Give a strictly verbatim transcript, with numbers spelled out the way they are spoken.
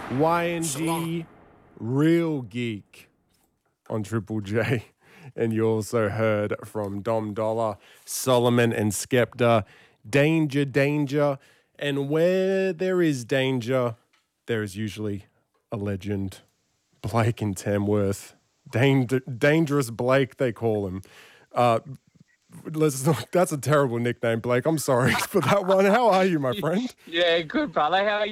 Y N G, Real Geek on Triple J. And you also heard from Dom Dollar, Solomon and Skepta, Danger, Danger. And where there is danger, there is usually a legend. Blake and Tamworth. Danger, Dangerous Blake, they call him. Uh, let's, that's a terrible nickname, Blake. I'm sorry for that one. How are you, my friend? Yeah, good, brother. How are you?